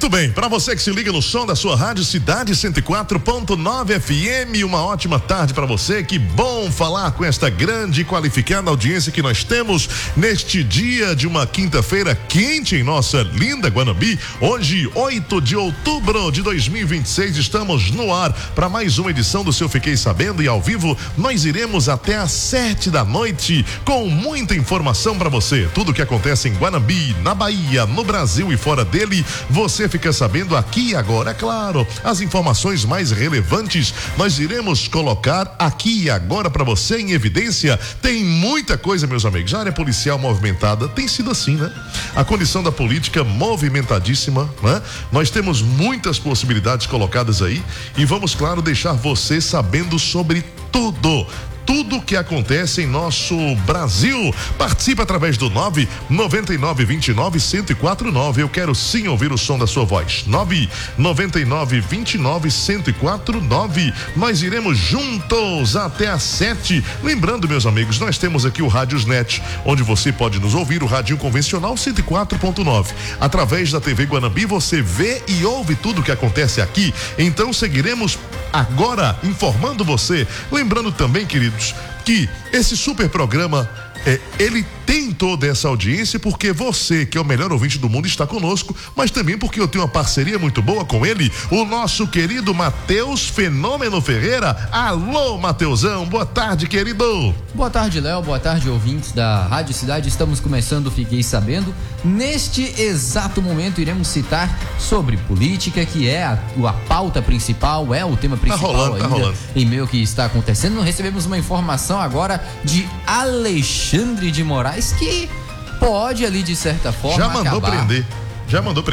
Muito bem, para você que se liga no som da sua rádio Cidade 104.9 FM, uma ótima tarde para você. Que bom falar com esta grande e qualificada audiência que nós temos neste dia de uma quinta-feira quente em nossa linda Guanambi. Hoje, 8 de outubro de 2026, estamos no ar para mais uma edição do seu Fiquei Sabendo, e ao vivo nós iremos até às 7 da noite com muita informação para você. Tudo o que acontece em Guanambi, na Bahia, no Brasil e fora dele, você fica sabendo aqui e agora. É claro, as informações mais relevantes nós iremos colocar aqui e agora para você em evidência. Tem muita coisa, meus amigos. A área policial movimentada tem sido assim, né? A condição da política movimentadíssima, né? Nós temos muitas possibilidades colocadas aí e vamos, claro, deixar você sabendo sobre tudo que acontece em nosso Brasil. Participa através do 99929-1049. Eu quero sim ouvir o som da sua voz. 99929-1049. Nós iremos juntos até às 7. Lembrando, meus amigos, nós temos aqui o Rádiosnet, onde você pode nos ouvir, o rádio convencional 104.9. Através da TV Guanambi você vê e ouve tudo que acontece aqui. Então seguiremos agora informando você. Lembrando também, queridos, que esse super programa ele tem toda essa audiência porque você, que é o melhor ouvinte do mundo, está conosco, mas também porque eu tenho uma parceria muito boa com ele, o nosso querido Matheus Fenômeno Ferreira. Alô, Mateusão, boa tarde, querido. Boa tarde, Léo, boa tarde, ouvintes da Rádio Cidade. Estamos começando o Fiquei Sabendo. Neste exato momento iremos citar sobre política, que é a pauta principal, é o tema principal tá rolando. Em meio que está acontecendo. Recebemos uma informação agora de Alexandre de Moraes, que pode ali, de certa forma, Já mandou prender. Já mandou?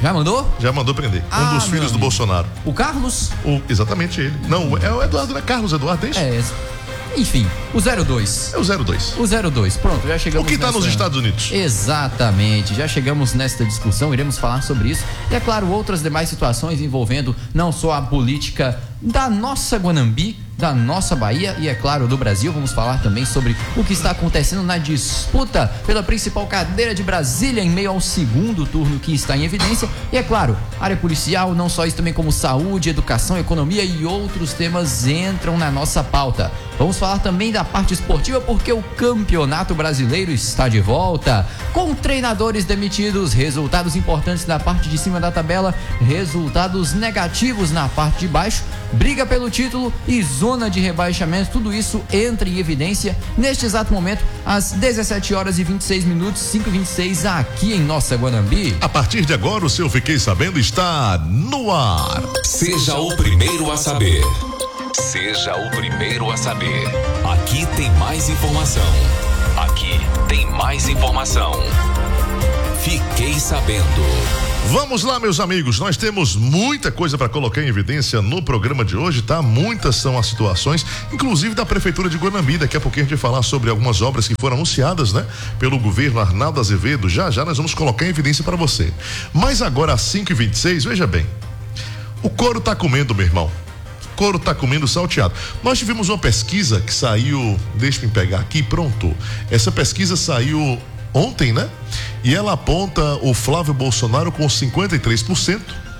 Já mandou prender. Um dos filhos do Bolsonaro. O Carlos? Exatamente ele. Não, é o Eduardo, né? Carlos Eduardo, é isso? Enfim, o 02. É o 02. O 02, pronto, já chegamos. O que está nos Estados Unidos? Exatamente, já chegamos nesta discussão, iremos falar sobre isso. E é claro, outras demais situações envolvendo não só a política da nossa Guanambi, da nossa Bahia e, é claro, do Brasil. Vamos falar também sobre o que está acontecendo na disputa pela principal cadeira de Brasília em meio ao segundo turno que está em evidência. E, é claro, área policial, não só isso, também como saúde, educação, economia e outros temas entram na nossa pauta. Vamos falar também da parte esportiva, porque o Campeonato Brasileiro está de volta, com treinadores demitidos, resultados importantes na parte de cima da tabela, resultados negativos na parte de baixo, briga pelo título e zona de rebaixamento. Tudo isso entra em evidência neste exato momento, às 17 horas e 26 minutos, 5h26, aqui em nossa Guanambi. A partir de agora, o seu Fiquei Sabendo está no ar. Seja o primeiro a saber. Seja o primeiro a saber. Aqui tem mais informação. Aqui tem mais informação. Fiquei Sabendo. Vamos lá, meus amigos, nós temos muita coisa para colocar em evidência no programa de hoje, tá? Muitas são as situações, inclusive da Prefeitura de Guanambi. Daqui a pouquinho a gente vai falar sobre algumas obras que foram anunciadas, né? Pelo governo Arnaldo Azevedo. Já nós vamos colocar em evidência para você. Mas agora às 5h26, veja bem, o couro tá comendo, meu irmão. O couro tá comendo salteado. Nós tivemos uma pesquisa que saiu, deixa eu pegar aqui, pronto. Essa pesquisa saiu ontem, né? E ela aponta o Flávio Bolsonaro com 53%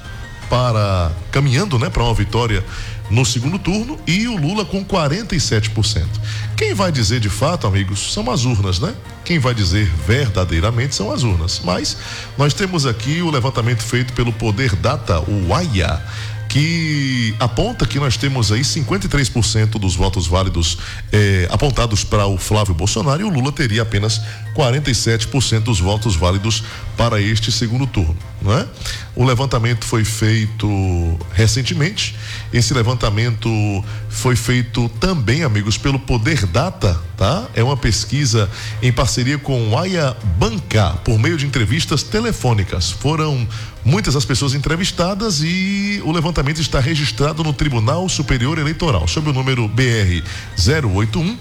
caminhando, né, para uma vitória no segundo turno, e o Lula com 47%. Quem vai dizer de fato, amigos, são as urnas, né? Quem vai dizer verdadeiramente são as urnas. Mas nós temos aqui o levantamento feito pelo Poder Data, o AIA, que aponta que nós temos aí 53% dos votos válidos apontados para o Flávio Bolsonaro, e o Lula teria apenas 47% dos votos válidos para este segundo turno, não é? O levantamento foi feito recentemente. Esse levantamento foi feito também, amigos, pelo Poder Data, tá? É uma pesquisa em parceria com o Aya Banca, por meio de entrevistas telefônicas. Foram muitas as pessoas entrevistadas e o levantamento está registrado no Tribunal Superior Eleitoral, sob o número BR 081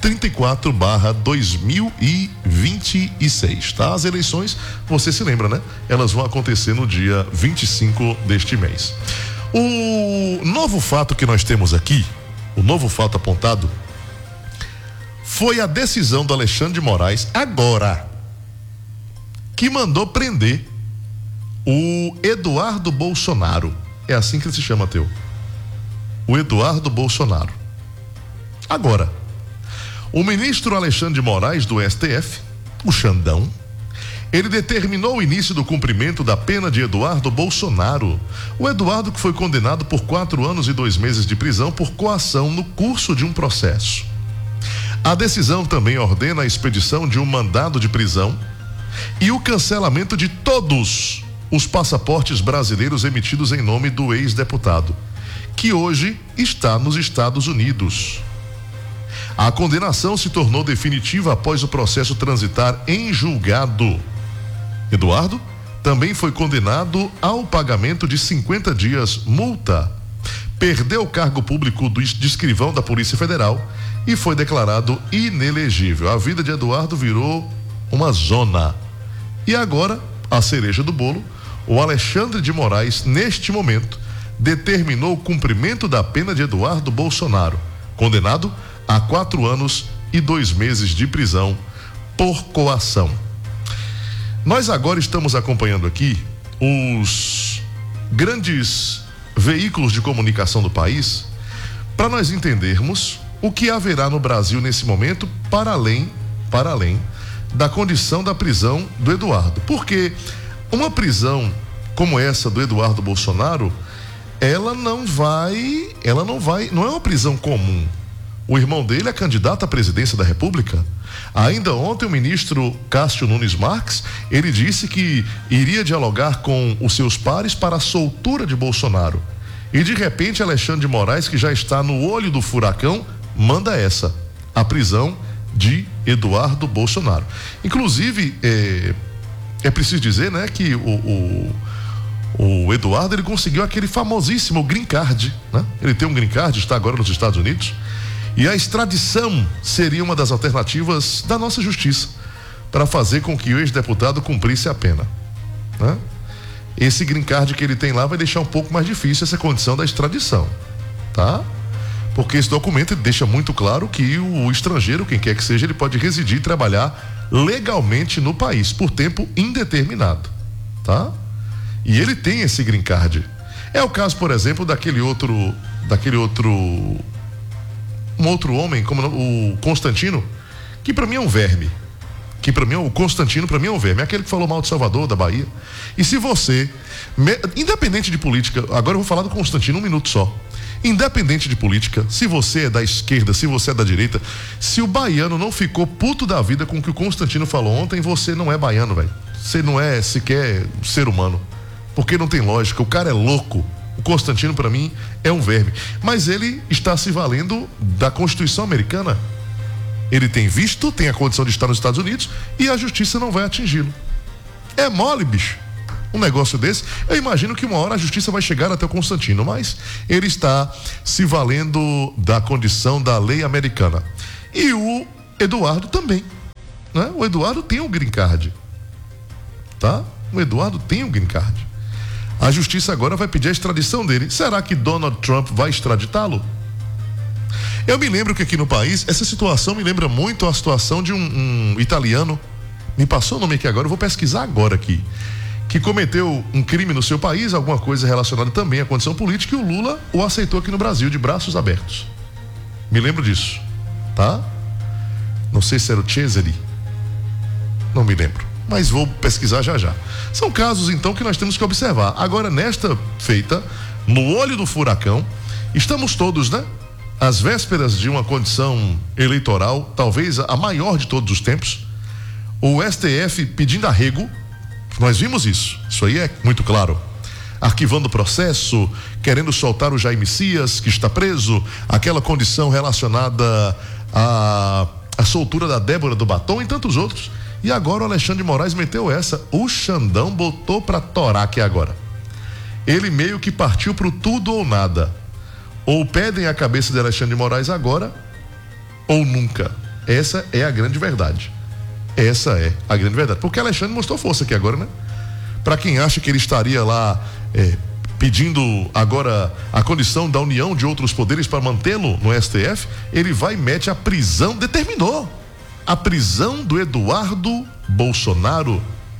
34/2026, tá? As eleições, você se lembra, né? Elas vão acontecer no dia 25 deste mês. O novo fato que nós temos aqui, o novo fato apontado, foi a decisão do Alexandre de Moraes, agora, que mandou prender O Eduardo Bolsonaro, é assim que ele se chama, Teu. O Eduardo Bolsonaro. Agora, o ministro Alexandre de Moraes do STF, o Xandão, ele determinou o início do cumprimento da pena de Eduardo Bolsonaro. O Eduardo, que foi condenado por 4 anos e 2 meses de prisão por coação no curso de um processo. A decisão também ordena a expedição de um mandado de prisão e o cancelamento de todos os passaportes brasileiros emitidos em nome do ex-deputado, que hoje está nos Estados Unidos. A condenação se tornou definitiva após o processo transitar em julgado. Eduardo também foi condenado ao pagamento de 50 dias multa. Perdeu o cargo público de escrivão da Polícia Federal e foi declarado inelegível. A vida de Eduardo virou uma zona. E agora, a cereja do bolo, o Alexandre de Moraes, neste momento, determinou o cumprimento da pena de Eduardo Bolsonaro, condenado a 4 anos e 2 meses de prisão por coação. Nós agora estamos acompanhando aqui os grandes veículos de comunicação do país para nós entendermos o que haverá no Brasil nesse momento para além da condição da prisão do Eduardo. Porque uma prisão como essa do Eduardo Bolsonaro, não é uma prisão comum. O irmão dele é candidato à presidência da República. Ainda ontem o ministro Cássio Nunes Marques, ele disse que iria dialogar com os seus pares para a soltura de Bolsonaro. E de repente Alexandre de Moraes, que já está no olho do furacão, manda a prisão de Eduardo Bolsonaro. Inclusive, é preciso dizer, né, que o Eduardo, ele conseguiu aquele famosíssimo green card, né? Ele tem um green card, está agora nos Estados Unidos. E a extradição seria uma das alternativas da nossa justiça para fazer com que o ex-deputado cumprisse a pena, né? Esse green card que ele tem lá vai deixar um pouco mais difícil essa condição da extradição, tá? Porque esse documento deixa muito claro que o estrangeiro, quem quer que seja, ele pode residir e trabalhar legalmente no país por tempo indeterminado, tá? E ele tem esse green card. É o caso, por exemplo, um outro homem, como o Constantino, que para mim é um verme. O Constantino para mim é um verme, é aquele que falou mal de Salvador, da Bahia. E se você, independente de política, agora eu vou falar do Constantino 1 minuto só. Independente de política, se você é da esquerda, se você é da direita, se o baiano não ficou puto da vida com o que o Constantino falou ontem, você não é baiano, velho. Você não é sequer ser humano. Porque não tem lógica, o cara é louco. O Constantino, para mim, é um verme. Mas ele está se valendo da Constituição americana. Ele tem visto, tem a condição de estar nos Estados Unidos e a justiça não vai atingi-lo. É mole, bicho. Um negócio desse. Eu imagino que uma hora a justiça vai chegar até o Constantino, mas ele está se valendo da condição da lei americana. E o Eduardo também, né? O Eduardo tem um green card, tá? O Eduardo tem um green card. A justiça agora vai pedir a extradição dele. Será que Donald Trump vai extraditá-lo? Eu me lembro que aqui no país, essa situação me lembra muito a situação de um italiano, me passou o nome aqui agora, eu vou pesquisar agora aqui, que cometeu um crime no seu país, alguma coisa relacionada também à condição política, e o Lula o aceitou aqui no Brasil de braços abertos. Me lembro disso, tá? Não sei se era o Cesare, não me lembro, mas vou pesquisar já. São casos então que nós temos que observar. Agora, nesta feita, no olho do furacão, estamos todos, né? Às vésperas de uma condição eleitoral, talvez a maior de todos os tempos, o STF pedindo arrego, nós vimos isso aí é muito claro, arquivando o processo, querendo soltar o Jair Messias, que está preso, aquela condição relacionada à soltura da Débora do Batom e tantos outros. E agora o Alexandre de Moraes meteu essa, o Xandão botou pra torar aqui agora. Ele meio que partiu pro tudo ou nada. Ou pedem a cabeça de Alexandre de Moraes agora, ou nunca. Essa é a grande verdade. Porque Alexandre mostrou força aqui agora, né? Para quem acha que ele estaria lá pedindo agora a condição da união de outros poderes para mantê-lo no STF, ele vai e mete a prisão, determinou a prisão do Eduardo Bolsonaro.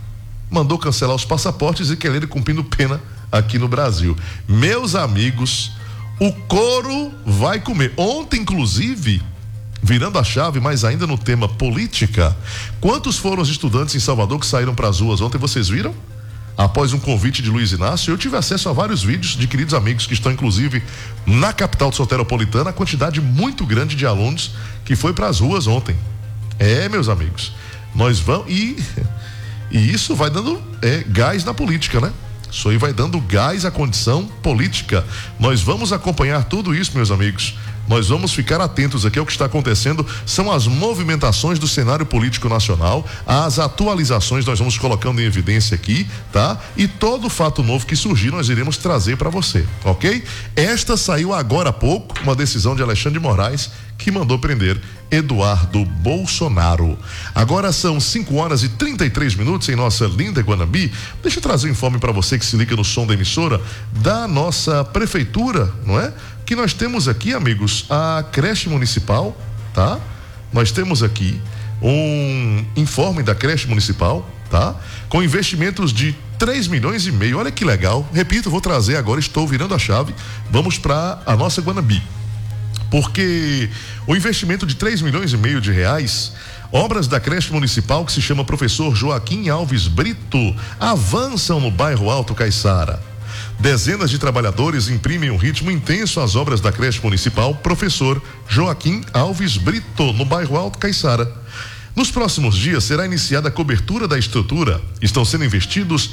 mandou cancelar os passaportes e quer ele cumprindo pena aqui no Brasil. Meus amigos, o couro vai comer. Ontem, inclusive, virando a chave, mas ainda no tema política, quantos foram os estudantes em Salvador que saíram para as ruas ontem? Vocês viram? Após um convite de Luiz Inácio, eu tive acesso a vários vídeos de queridos amigos que estão, inclusive, na capital soteropolitana, a quantidade muito grande de alunos que foi para as ruas ontem. Meus amigos, nós vamos e isso vai dando gás na política, né? Isso aí vai dando gás à condição política. Nós vamos acompanhar tudo isso, meus amigos. Nós vamos ficar atentos aqui ao que está acontecendo. São as movimentações do cenário político nacional, as atualizações nós vamos colocando em evidência aqui, tá? E todo fato novo que surgir nós iremos trazer para você, ok? Esta saiu agora há pouco, uma decisão de Alexandre de Moraes que mandou prender Eduardo Bolsonaro. Agora são 5h33 em nossa linda Guanambi. Deixa eu trazer um informe para você que se liga no som da emissora da nossa prefeitura, não é? Que nós temos aqui, amigos, a creche municipal, tá? Nós temos aqui um informe da creche municipal, tá? Com investimentos de 3,5 milhões. Olha que legal. Repito, vou trazer agora, estou virando a chave. Vamos para a nossa Guanambi. Porque o investimento de 3,5 milhões de reais, obras da creche municipal que se chama Professor Joaquim Alves Brito, avançam no bairro Alto Caiçara. Dezenas de trabalhadores imprimem um ritmo intenso às obras da creche municipal Professor Joaquim Alves Brito, no bairro Alto Caiçara. Nos próximos dias será iniciada a cobertura da estrutura. Estão sendo investidos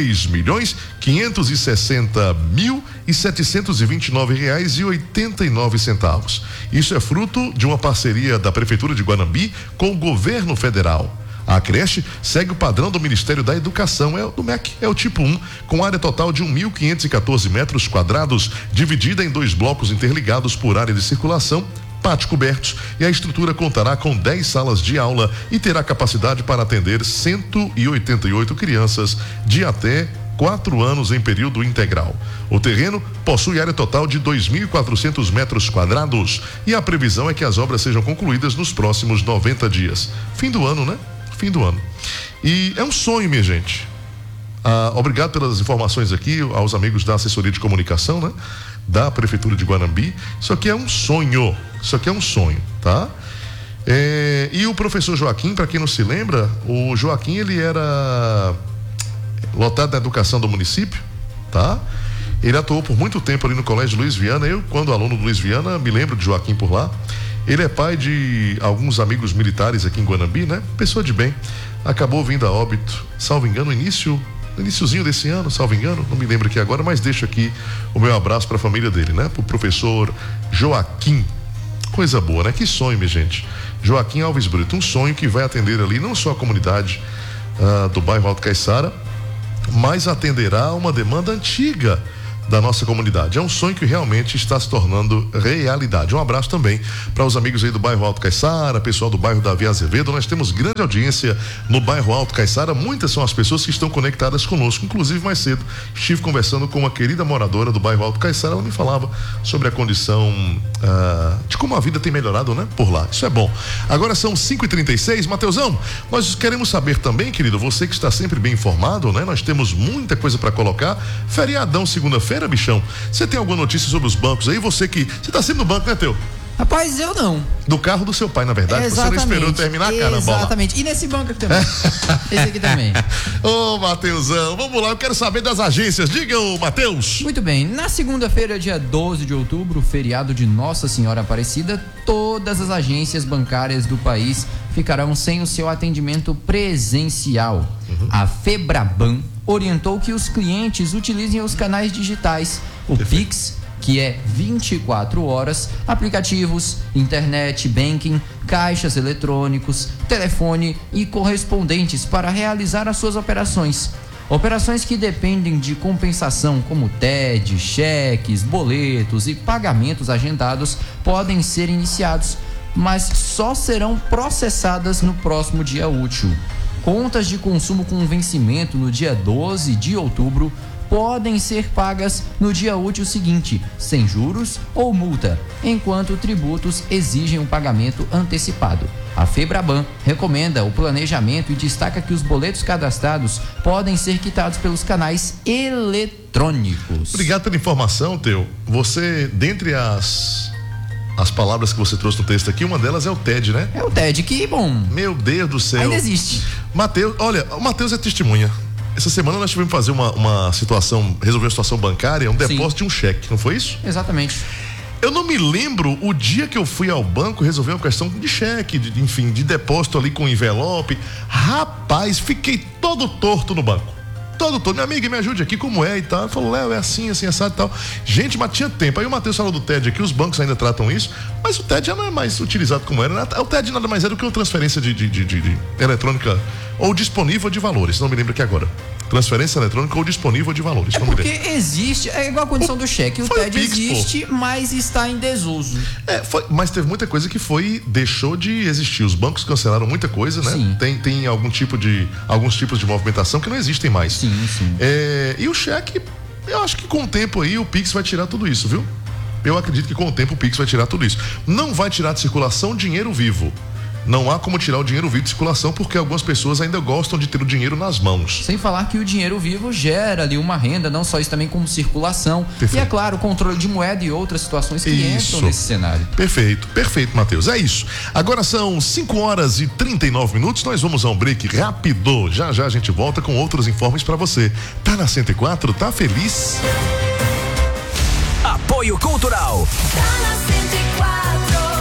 R$3.560.729,89. Isso é fruto de uma parceria da Prefeitura de Guanambi com o governo federal. A creche segue o padrão do Ministério da Educação, do MEC, é o tipo 1, com área total de 1.514 metros quadrados, dividida em 2 blocos interligados por área de circulação, pátio cobertos, e a estrutura contará com 10 salas de aula e terá capacidade para atender 188 crianças de até 4 anos em período integral. O terreno possui área total de 2.400 metros quadrados e a previsão é que as obras sejam concluídas nos próximos 90 dias. Fim do ano, né? Fim do ano. E é um sonho, minha gente. Obrigado pelas informações aqui aos amigos da assessoria de comunicação, né? Da Prefeitura de Guanambi. Isso aqui é um sonho. Tá? E o professor Joaquim, para quem não se lembra, o Joaquim, ele era lotado da educação do município, tá? Ele atuou por muito tempo ali no Colégio Luiz Viana. Eu, quando aluno do Luiz Viana, me lembro de Joaquim por lá. Ele é pai de alguns amigos militares aqui em Guanambi, né? Pessoa de bem. Acabou vindo a óbito, salvo engano, iniciozinho desse ano, salvo engano, não me lembro aqui agora, mas deixo aqui o meu abraço para a família dele, né? Pro professor Joaquim. Coisa boa, né? Que sonho, minha gente. Joaquim Alves Brito, um sonho que vai atender ali não só a comunidade do bairro Alto Caiçara, mas atenderá uma demanda antiga da nossa comunidade. É um sonho que realmente está se tornando realidade. Um abraço também para os amigos aí do bairro Alto Caiçara, pessoal do bairro Davi Azevedo. Nós temos grande audiência no bairro Alto Caiçara. Muitas são as pessoas que estão conectadas conosco. Inclusive, mais cedo, estive conversando com uma querida moradora do bairro Alto Caiçara. Ela me falava sobre a condição de como a vida tem melhorado, né? Por lá. Isso é bom. Agora são 5h36. Mateusão, nós queremos saber também, querido, você que está sempre bem informado, né? Nós temos muita coisa para colocar. Feriadão, segunda-feira, bichão. Você tem alguma notícia sobre os bancos aí? Você tá sempre no banco, né, Teu? Rapaz, eu não. Do carro do seu pai, na verdade. Exatamente. Você não esperou terminar, caramba. Exatamente. E nesse banco aqui também. Esse aqui também. Ô, Mateusão, vamos lá, eu quero saber das agências. Diga, Mateus. Muito bem. Na segunda-feira, dia 12 de outubro, feriado de Nossa Senhora Aparecida, todas as agências bancárias do país ficarão sem o seu atendimento presencial. A Febraban orientou que os clientes utilizem os canais digitais, o Pix, que é 24 horas, aplicativos, internet, banking, caixas eletrônicos, telefone e correspondentes para realizar as suas operações. Operações que dependem de compensação, como TED, cheques, boletos e pagamentos agendados, podem ser iniciados, mas só serão processadas no próximo dia útil. Contas de consumo com vencimento no dia 12 de outubro podem ser pagas no dia útil seguinte, sem juros ou multa, enquanto tributos exigem um pagamento antecipado. A FEBRABAN recomenda o planejamento e destaca que os boletos cadastrados podem ser quitados pelos canais eletrônicos. Obrigado pela informação, Teu. Você, dentre as palavras que você trouxe no texto aqui, uma delas é o TED, né? É o TED, que bom. Meu Deus do céu. Ainda existe. Mateus, olha, o Mateus é testemunha. Essa semana nós tivemos que fazer uma situação, resolver uma situação bancária, um depósito de um cheque, não foi isso? Exatamente. Eu não me lembro o dia que eu fui ao banco resolver uma questão de cheque, enfim, de depósito ali com envelope. Rapaz, fiquei todo torto no banco. Todo. Minha amiga, me ajude aqui, como é e tal. Ela falou, Léo, é assim, assado e tal. Gente, mas tinha tempo. Aí o Matheus falou do TED aqui, os bancos ainda tratam isso, mas o TED já não é mais utilizado como era. O TED nada mais é do que uma transferência de eletrônica ou disponível de valores, não me lembro aqui agora. Transferência eletrônica ou disponível de valores. É porque existe, é igual a condição do cheque. O TED existe, mas está em desuso. Mas teve muita coisa que deixou de existir. Os bancos cancelaram muita coisa, né? Sim. Tem alguns tipos de movimentação que não existem mais. Sim. E o cheque, eu acho que com o tempo aí o Pix vai tirar tudo isso, viu? Eu acredito que com o tempo o Pix vai tirar tudo isso. Não vai tirar de circulação dinheiro vivo. Não há como tirar o dinheiro vivo de circulação, porque algumas pessoas ainda gostam de ter o dinheiro nas mãos. Sem falar que o dinheiro vivo gera ali uma renda, não só isso, também como circulação. Perfeito. E é claro, o controle de moeda e outras situações que entram nesse cenário. Perfeito, Matheus, é isso. Agora são 5h39, nós vamos a um break rápido. Já a gente volta com outros informes pra você. Tá na 104, tá feliz? Apoio Cultural. Tá na 104.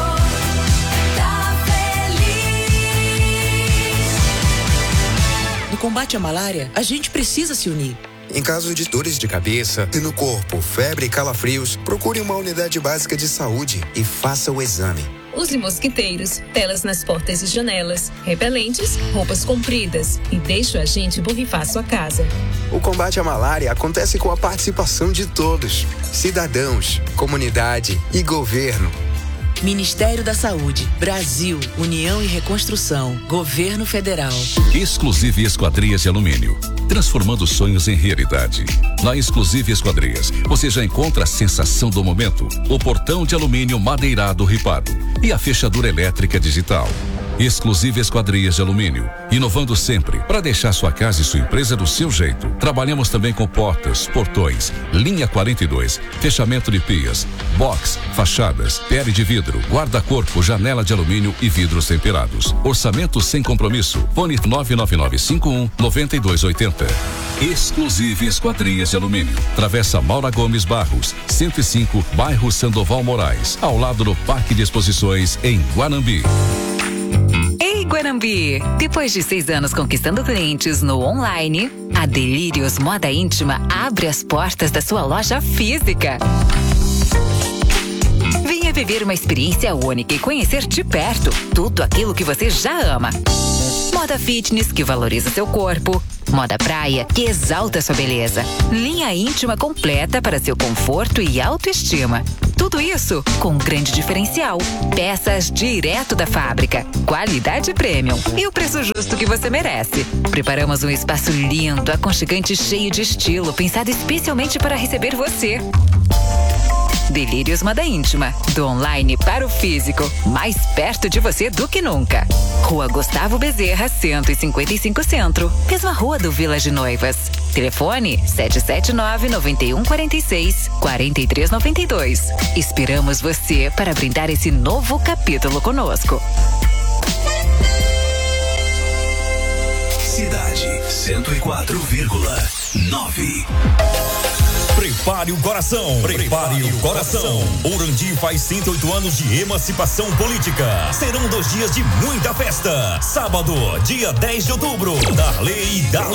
No combate à malária, a gente precisa se unir. Em caso de dores de cabeça, no corpo, febre e calafrios, procure uma unidade básica de saúde e faça o exame. Use mosquiteiros, telas nas portas e janelas, repelentes, roupas compridas e deixe o agente borrifar sua casa. O combate à malária acontece com a participação de todos, cidadãos, comunidade e governo. Ministério da Saúde, Brasil, União e Reconstrução, Governo Federal. Exclusive Esquadrias de Alumínio, transformando sonhos em realidade. Na Exclusive Esquadrias, você já encontra a sensação do momento, o portão de alumínio madeirado ripado e a fechadura elétrica digital. Exclusive Esquadrias de Alumínio, inovando sempre para deixar sua casa e sua empresa do seu jeito. Trabalhamos também com portas, portões, linha 42, fechamento de pias, box, fachadas, pele de vidro, guarda-corpo, janela de alumínio e vidros temperados. Orçamento sem compromisso. Fone 99951-9280. Exclusive Esquadrias de Alumínio. Travessa Maura Gomes Barros, 105, bairro Sandoval Moraes, ao lado do Parque de Exposições em Guanambi. Ei, Guanambi! Depois de 6 anos conquistando clientes no online, a Delírios Moda Íntima abre as portas da sua loja física. Venha viver uma experiência única e conhecer de perto tudo aquilo que você já ama. Moda fitness, que valoriza seu corpo. Moda praia, que exalta sua beleza. Linha íntima completa para seu conforto e autoestima. Tudo isso com um grande diferencial. Peças direto da fábrica. Qualidade premium. E o preço justo que você merece. Preparamos um espaço lindo, aconchegante e cheio de estilo, pensado especialmente para receber você. Delírios Moda Íntima, do online para o físico, mais perto de você do que nunca. Rua Gustavo Bezerra, 155 Centro, mesma rua do Village Noivas. Telefone 779-9146-4392. Esperamos você para brindar esse novo capítulo conosco. Cidade 104,9. Prepare o coração, prepare o coração. Orandi faz 108 anos de emancipação política. Serão 2 dias de muita festa. Sábado, dia 10 de outubro, Darley e Darley